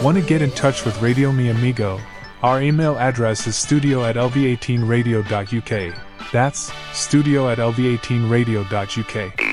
Want to get in touch with Radio Mi Amigo? Our email address is studio@lv18radio.uk. That's studio@lv18radio.uk.